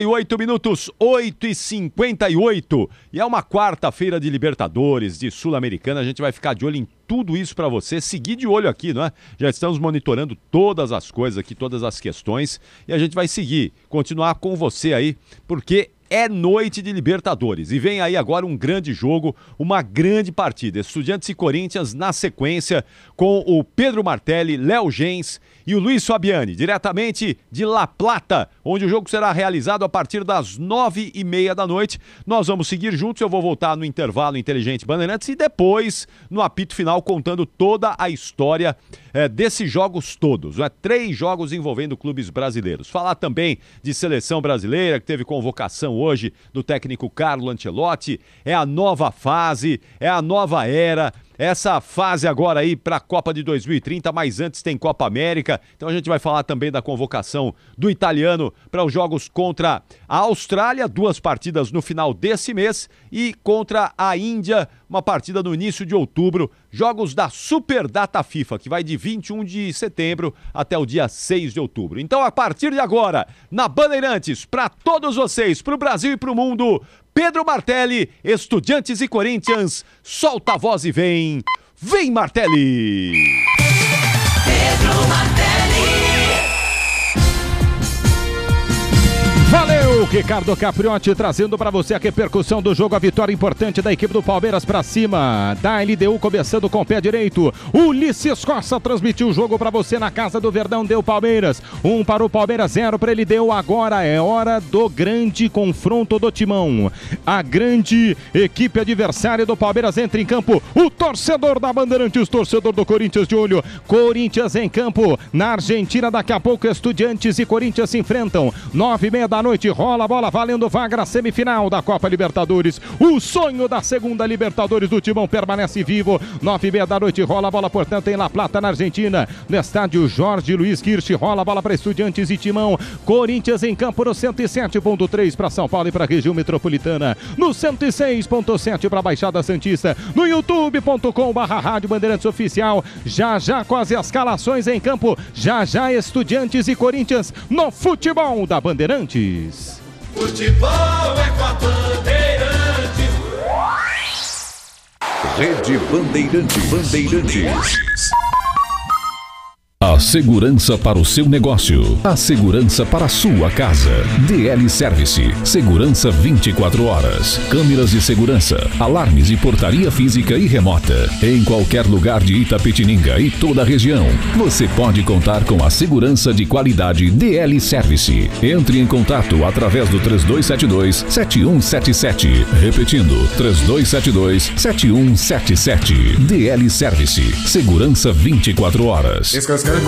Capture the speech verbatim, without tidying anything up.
oito minutos, oito e cinquenta e oito, e é uma quarta-feira de Libertadores, de Sul-Americana. A gente vai ficar de olho em tudo isso para você, seguir de olho aqui, não é? Já estamos monitorando todas as coisas aqui, todas as questões, e a gente vai seguir, continuar com você aí, porque é noite de Libertadores e vem aí agora um grande jogo, uma grande partida. Estudiantes e Corinthians na sequência com o Pedro Martelli, Léo Gens e o Luiz Fabiani, diretamente de La Plata, onde o jogo será realizado a partir das nove e meia da noite. Nós vamos seguir juntos, eu vou voltar no intervalo Inteligente Bandeirantes e depois no apito final contando toda a história é, desses jogos todos, né? Três jogos envolvendo clubes brasileiros. Falar também de seleção brasileira, que teve convocação hoje do técnico Carlo Ancelotti. É a nova fase, é a nova era, essa fase agora aí para a Copa de dois mil e trinta, mas antes tem Copa América, então a gente vai falar também da convocação do italiano para os jogos contra a Austrália, duas partidas no final desse mês, e contra a Índia, uma partida no início de outubro, jogos da Super Data FIFA, que vai de vinte e um de setembro até o dia seis de outubro. Então, a partir de agora, na Bandeirantes, para todos vocês, para o Brasil e para o mundo, Pedro Martelli, Estudiantes e Corinthians, solta a voz e vem, vem Martelli! Pedro Martelli! Valeu, Ricardo Capriotti, trazendo para você a repercussão do jogo, a vitória importante da equipe do Palmeiras para cima, da L D U começando com o pé direito. Ulisses Costa transmitiu o jogo para você na Casa do Verdão, deu Palmeiras, um para o Palmeiras, zero para ele deu. Agora é hora do grande confronto do Timão. A grande equipe adversária do Palmeiras entra em campo, o torcedor da Bandeirantes, torcedor do Corinthians de olho. Corinthians em campo, na Argentina, daqui a pouco Estudiantes e Corinthians se enfrentam, nove e meia da noite, rola a bola valendo vaga na semifinal da Copa Libertadores. O sonho da segunda Libertadores do Timão permanece vivo. Nove e meia da noite, rola a bola, portanto, em La Plata, na Argentina, no estádio Jorge Luiz Kirch. Rola a bola para Estudiantes e Timão. Corinthians em campo no cento e sete ponto três para São Paulo e para a região metropolitana, no cento e seis ponto sete para a Baixada Santista, no youtube ponto com barra Rádio Bandeirantes Oficial. Já já com as escalações em campo, já já Estudiantes e Corinthians no futebol da Bandeirantes. Futebol é com a Bandeirantes. Rede Bandeirantes. Bandeirantes. A segurança para o seu negócio. A segurança para a sua casa. D L Service. Segurança vinte e quatro horas. Câmeras de segurança, alarmes e portaria física e remota. Em qualquer lugar de Itapetininga e toda a região, você pode contar com a segurança de qualidade D L Service. Entre em contato através do três dois sete dois, sete um sete sete. Repetindo, três dois sete dois, sete um sete sete. D L Service. Segurança vinte e quatro horas.